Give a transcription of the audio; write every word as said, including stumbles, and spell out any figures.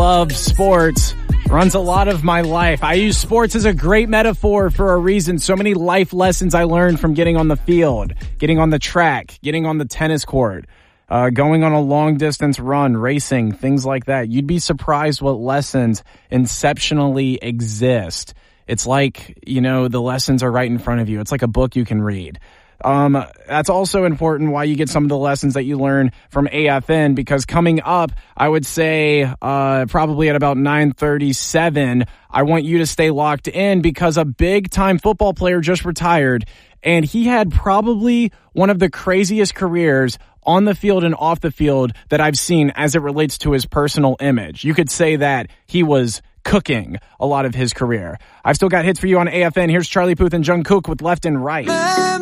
love sports. Runs a lot of my life. I use sports as a great metaphor for a reason. So many life lessons I learned from getting on the field, getting on the track, getting on the tennis court, uh, going on a long distance run, racing, things like that. You'd be surprised what lessons inceptionally exist. It's like, you know, the lessons are right in front of you. It's like a book you can read. Um, that's also important why you get some of the lessons that you learn from A F N, because coming up, I would say, uh, probably at about nine thirty-seven, I want you to stay locked in because a big time football player just retired and he had probably one of the craziest careers on the field and off the field that I've seen as it relates to his personal image. You could say that he was cooking a lot of his career. I've still got hits for you on A F N. Here's Charlie Puth and Jungkook with Left and Right.